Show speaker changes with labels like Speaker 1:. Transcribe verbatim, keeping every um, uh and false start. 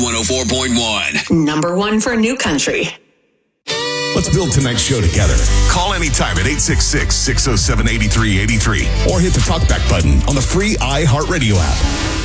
Speaker 1: one oh four point one.
Speaker 2: Number one for New Country.
Speaker 3: Let's build tonight's show together. Call anytime at eight six six, six oh seven, eight three eight three or hit the talkback button on the free iHeartRadio app.